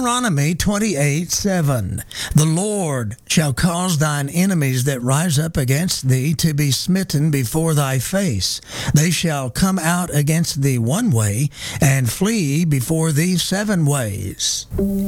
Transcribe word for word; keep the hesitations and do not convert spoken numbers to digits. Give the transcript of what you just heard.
Deuteronomy twenty-eight seven. The Lord shall cause thine enemies that rise up against thee to be smitten before thy face. They shall come out against thee one way, and flee before thee seven ways.